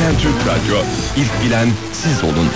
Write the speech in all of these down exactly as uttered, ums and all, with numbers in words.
N Türk Radyo, ilk bilen siz olun.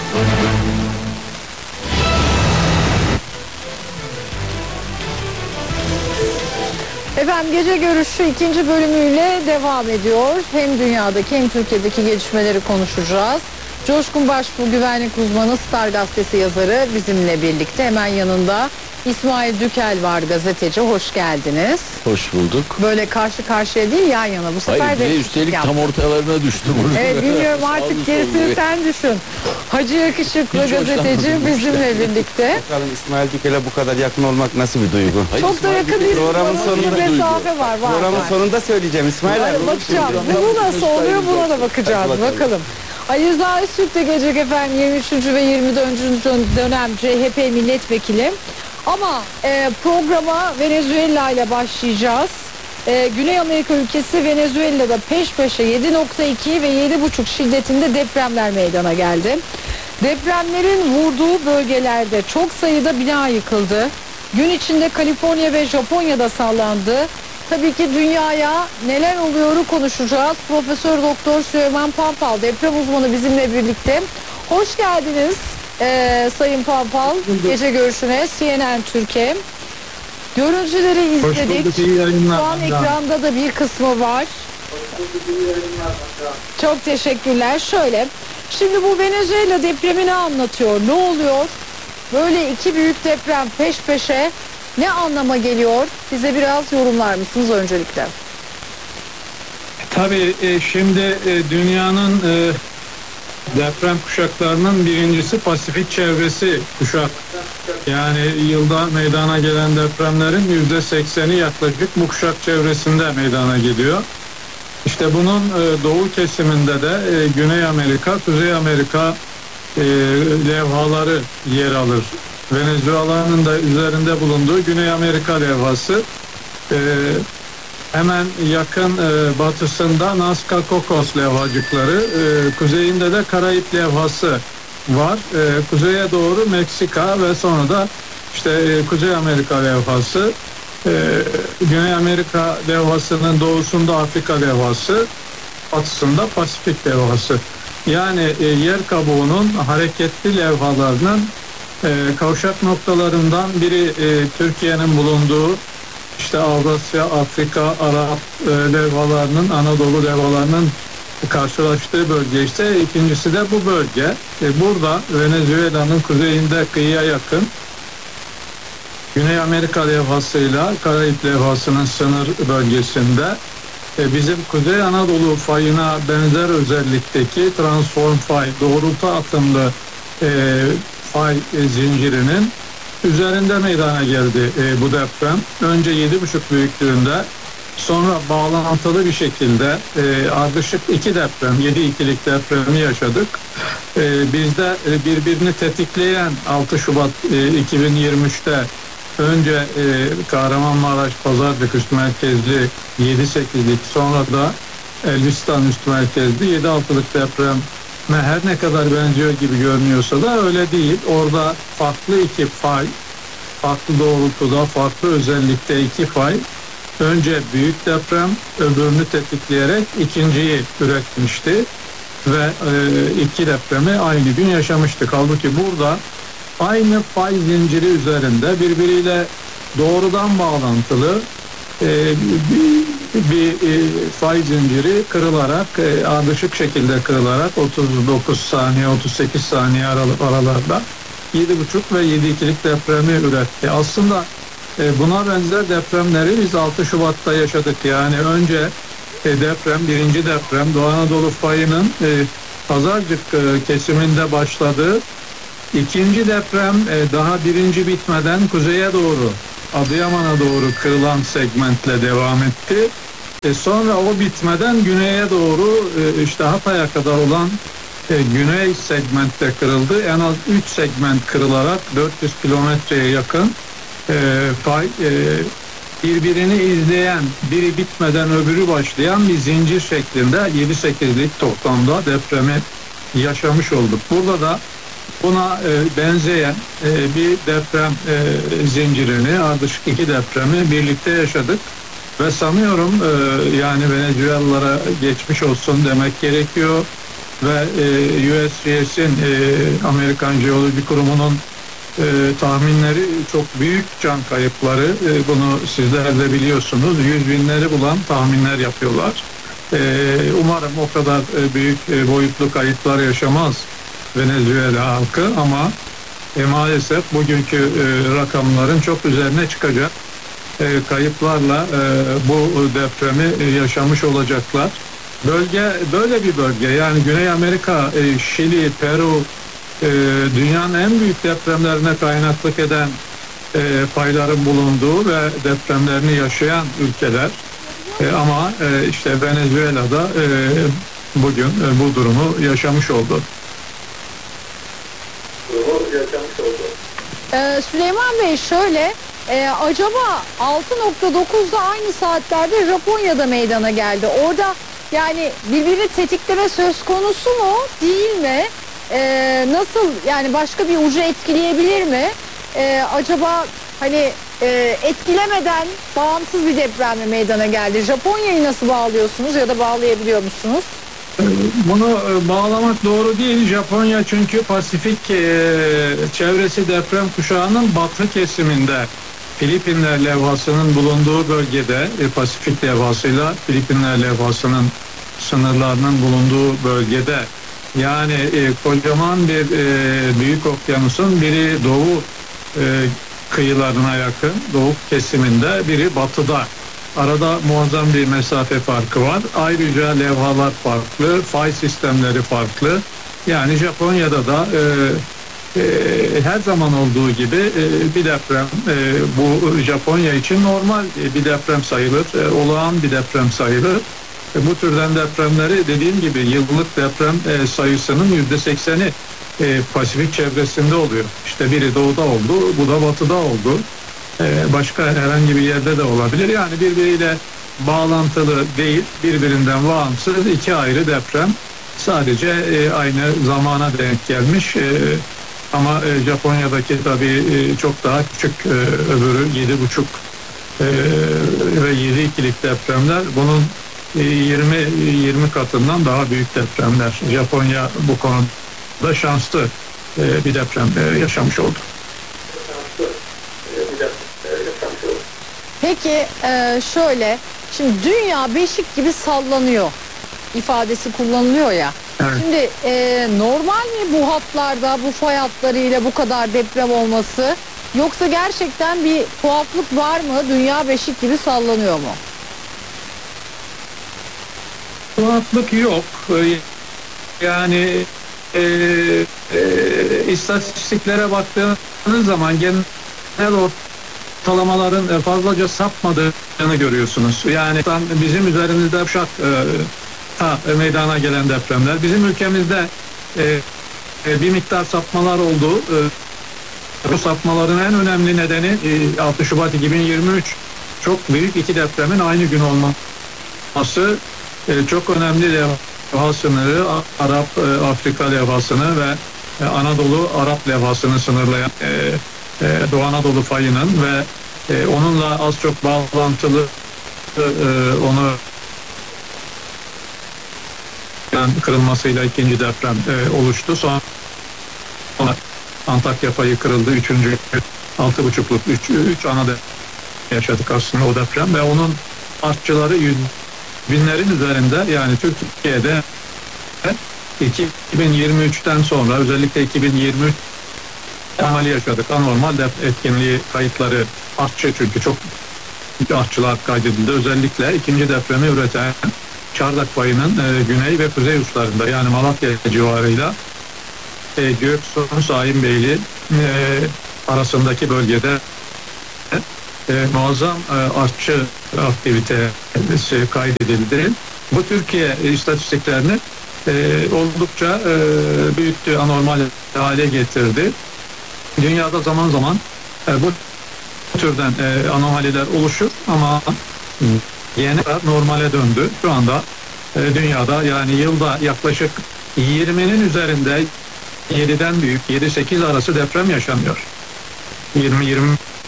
Efendim, gece görüşü ikinci bölümüyle devam ediyor. Hem dünyadaki hem Türkiye'deki gelişmeleri konuşacağız. Coşkun Başbuğ, güvenlik uzmanı, Star Gazetesi yazarı bizimle birlikte. Hemen yanında İsmail Dükel var, gazeteci. Hoş geldiniz. Hoş bulduk. Böyle karşı karşıya değil, yan yana. Bu sefer Hayır, de üstelik yaptım. tam ortalarına düştüm. Evet, bilmiyorum artık gerisini sen düşün. Hacı Yakışıklı Hiç gazeteci bizimle birlikte. Bakalım İsmail Dükel'e bu kadar yakın olmak nasıl bir duygu? Hayır, Çok da İsmail yakın Dükel değil. programın sonunda bir mesafe var. var Programın var. sonunda söyleyeceğim İsmail abi. Bakacağım. Bu nasıl oluyor, buna da bakacağız. Hadi bakalım. Bakalım. Ali Rıza Öztürk de gelecek efendim, yirmi üçüncü ve yirmi dördüncü dönem C H P milletvekili. Ama e, programa Venezuela ile başlayacağız. E, Güney Amerika ülkesi Venezuela'da peş peşe yedi nokta iki ve yedi buçuk şiddetinde depremler meydana geldi. Depremlerin vurduğu bölgelerde çok sayıda bina yıkıldı. Gün içinde Kaliforniya ve Japonya'da sallandı. Tabii ki dünyaya neler oluyoru konuşacağız. Profesör Doktor Süleyman Pampal, deprem uzmanı, bizimle birlikte. Hoş geldiniz ee, Sayın Pampal. Gece görüşüne C N N Türkiye. Görüntüleri izledik. Şu an ekranda da bir kısmı var. Çok teşekkürler. Şöyle, şimdi bu Venezuela depremini anlatıyor. Ne oluyor? Böyle iki büyük deprem peş peşe ne anlama geliyor? Bize biraz yorumlar mısınız öncelikle? Tabii e, şimdi e, dünyanın e, deprem kuşaklarının birincisi Pasifik çevresi kuşak. Yani yılda meydana gelen depremlerin yüzde sekseni yaklaşık bu kuşak çevresinde meydana geliyor. İşte bunun e, doğu kesiminde de e, Güney Amerika, Kuzey Amerika e, levhaları yer alır. Venezuela'nın da üzerinde bulunduğu Güney Amerika levhası. E, hemen yakın e, batısında Nazca Cocos levhacıkları, e, kuzeyinde de Karayip levhası var. E, kuzeye doğru Meksika ve sonra da işte e, Kuzey Amerika levhası. E, Güney Amerika levhasının doğusunda Afrika levhası, batısında Pasifik levhası. Yani e, yer kabuğunun hareketli levhalarının e, kavşak noktalarından biri e, Türkiye'nin bulunduğu işte Avrasya, Afrika, Arap e, levhalarının, Anadolu levhalarının karşılaştığı bölge, işte ikincisi de bu bölge. E, burada Venezuela'nın kuzeyinde kıyıya yakın Güney Amerika levhasıyla Karayip levhasının sınır bölgesinde e, bizim Kuzey Anadolu fayına benzer özellikteki transform fay, doğrultu atımlı e, fay e, zincirinin üzerinde meydana geldi e, bu deprem. Önce yedi buçuk büyüklüğünde, sonra bağlantılı bir şekilde e, ardışık iki deprem, yedi ikilik depremi yaşadık. E, bizde e, birbirini tetikleyen altı Şubat e, iki bin yirmi üçte önce e, Kahramanmaraş Pazarcık üst merkezli yedi sekizlik, sonra da Elbistan üst merkezli yedi altılık deprem her ne kadar benziyor gibi görünüyorsa da öyle değil. Orada farklı iki fay, farklı doğrultuda, farklı özellikte iki fay önce büyük deprem, öbürünü tetikleyerek ikinciyi üretmişti ve e, iki depremi aynı gün yaşamıştık. Halbuki burada aynı fay zinciri üzerinde birbiriyle doğrudan bağlantılı e, bir, bir e, fay zinciri kırılarak, e, ardışık şekilde kırılarak otuz dokuz saniye, otuz sekiz saniye aralı, aralarda yedi buçuk ve yedi ikilik depremi üretti. Aslında e, buna benzer depremleri biz altı Şubat'ta yaşadık. Yani önce e, deprem, birinci deprem Doğu Anadolu fayının e, Pazarcık e, kesiminde başladı. İkinci deprem e, daha birinci bitmeden kuzeye doğru, Adıyaman'a doğru kırılan segmentle devam etti. E sonra o bitmeden güneye doğru e, işte Hatay'a kadar olan e, güney segmentte kırıldı. En az üç segment kırılarak dört yüz kilometreye yakın e, fay e, birbirini izleyen, biri bitmeden öbürü başlayan bir zincir şeklinde yedi sekizlik toplamda depremi yaşamış olduk. Burada da buna e, benzeyen e, bir deprem e, zincirini, ardışık iki depremi birlikte yaşadık. Ve sanıyorum e, yani Venezuelalılara geçmiş olsun demek gerekiyor. Ve e, U S G S'in e, Amerikan Jeoloji Kurumu'nun e, tahminleri çok büyük can kayıpları. E, bunu sizler de biliyorsunuz. Yüz binleri bulan tahminler yapıyorlar. E, umarım o kadar e, büyük e, boyutlu kayıplar yaşamaz Venezuela halkı ama e, maalesef bugünkü e, rakamların çok üzerine çıkacak e, kayıplarla e, bu depremi e, yaşamış olacaklar. Bölge böyle bir bölge, yani Güney Amerika, e, Şili, Peru e, dünyanın en büyük depremlerine kaynaklık eden e, fayların bulunduğu ve depremlerini yaşayan ülkeler. E, ama e, işte Venezuela'da e, bugün e, bu durumu yaşamış oldu. Ee, Süleyman Bey şöyle, e, acaba altı nokta dokuzda aynı saatlerde Japonya'da meydana geldi. Orada yani birbirini tetikleme söz konusu mu değil mi? Ee, nasıl, yani başka bir ucu etkileyebilir mi? Ee, acaba hani e, etkilemeden bağımsız bir deprem mi meydana geldi? Japonya'yı nasıl bağlıyorsunuz ya da bağlayabiliyor musunuz? Bunu bağlamak doğru değil. Japonya çünkü Pasifik e, çevresi deprem kuşağının batı kesiminde, Filipinler levhasının bulunduğu bölgede, e, Pasifik levhasıyla Filipinler levhasının sınırlarının bulunduğu bölgede, yani e, kocaman bir e, büyük okyanusun biri doğu e, kıyılarına yakın, doğu kesiminde, biri batıda. Arada muazzam bir mesafe farkı var. Ayrıca levhalar farklı, fay sistemleri farklı. Yani Japonya'da da e, e, her zaman olduğu gibi e, bir deprem, e, bu Japonya için normal bir deprem sayılır, e, olağan bir deprem sayılır. E, bu türden depremleri dediğim gibi yıllık deprem e, sayısının yüzde sekseni e, Pasifik çevresinde oluyor. İşte biri doğuda oldu, bu da batıda oldu. Başka herhangi bir yerde de olabilir. Yani birbiriyle bağlantılı değil, birbirinden bağımsız iki ayrı deprem. Sadece aynı zamana denk gelmiş. Ama Japonya'daki tabii çok daha küçük, öbürü yedi buçuk ve yedi ikilik depremler. Bunun yirmi yirmi katından daha büyük depremler. Japonya bu konuda şanslı bir deprem yaşamış oldu. Peki e, şöyle, şimdi dünya beşik gibi sallanıyor ifadesi kullanılıyor ya. Evet. Şimdi e, normal mi bu hatlarda, bu fay hatlarıyla bu kadar deprem olması, yoksa gerçekten bir tuhaflık var mı? Dünya beşik gibi sallanıyor mu? Tuhaflık yok. Yani e, e, istatistiklere baktığınız zaman genel ortalamaların fazlaca sapmadığını görüyorsunuz. Yani bizim üzerimizde şak e, ta, meydana gelen depremler, bizim ülkemizde e, e, bir miktar sapmalar oldu. E, bu sapmaların en önemli nedeni e, altı Şubat iki bin yirmi üç çok büyük iki depremin aynı gün olması. E, çok önemli levha sınırı, Arap e, Afrika levhasını ve e, Anadolu Arap levhasını sınırlayan e, e, Doğu Anadolu fayının ve e, onunla az çok bağlantılı e, onu yani kırılmasıyla ikinci deprem e, oluştu. Sonra Antakya fayı kırıldı. Üçüncü altı buçukluk üç, üç ana deprem yaşadık aslında o deprem ve onun artçıları yüz binlerin üzerinde. Yani Türkiye'de iki bin yirmi üçten sonra özellikle iki bin yirmi üç anomali yaşadık. Anormal etkinliği kayıtları artçı, çünkü çok artçılar kaydedildi. Özellikle ikinci depremi üreten Çardak fayının e, güney ve kuzey uçlarında, yani Malatya civarıyla e, Göksu, Sahimbeyli e, arasındaki bölgede e, muazzam e, artçı aktivitesi kaydedildi. Bu Türkiye istatistiklerini e, oldukça e, büyüttü, anormal hale getirdi. Dünyada zaman zaman e, bu türden e, anomaliler oluşur ama yeni normale döndü. Şu anda e, dünyada yani yılda yaklaşık yirminin üzerinde yediden büyük, yedi sekiz arası deprem yaşanıyor. yirmi yirmi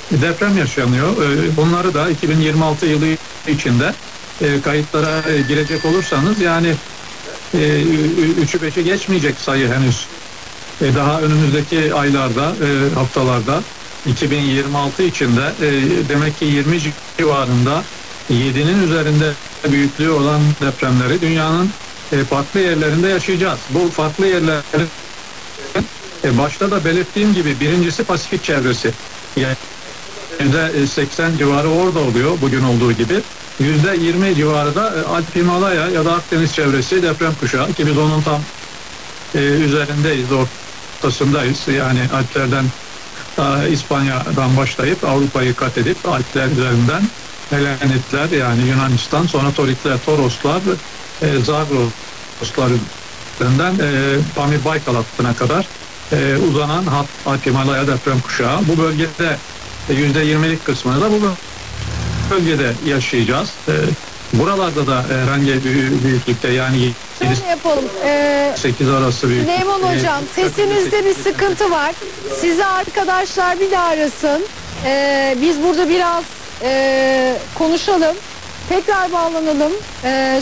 deprem yaşanıyor. E, bunları da iki bin yirmi altı yılı içinde e, kayıtlara e, girecek olursanız yani e, üçü beşi geçmeyecek sayı henüz. E, daha önümüzdeki aylarda, e, haftalarda iki bin yirmi altı içinde e, demek ki yirmi civarında yedinin üzerinde büyüklüğü olan depremleri dünyanın e, farklı yerlerinde yaşayacağız. Bu farklı yerlerin e, başta da belirttiğim gibi birincisi Pasifik çevresi. Yani yüzde seksen civarı orada oluyor bugün olduğu gibi. yüzde yirmi civarı da e, Alp Himalaya ya da Akdeniz çevresi deprem kuşağı ki biz onun tam e, üzerindeyiz, ortasındayız. Yani Alplerden e, İspanya'dan başlayıp Avrupa'yı kat edip Alpler üzerinden Helenitler yani Yunanistan, sonra Torikler, Toroslar, e, Zagroslar üzerinden e, Pamir Baykal hattına kadar e, uzanan hat Alp Himalaya deprem kuşağı. Bu bölgede yüzde yirmilik kısmını da bu bölgede yaşayacağız. E, buralarda da herhangi bir büyüklükte yani Şöyle yapalım. Ee, sekiz arası büyüklükte. Süleyman Hocam sesinizde bir sıkıntı var. Sizi arkadaşlar bir daha arasın. Ee, biz burada biraz e, konuşalım. Tekrar bağlanalım. Ee,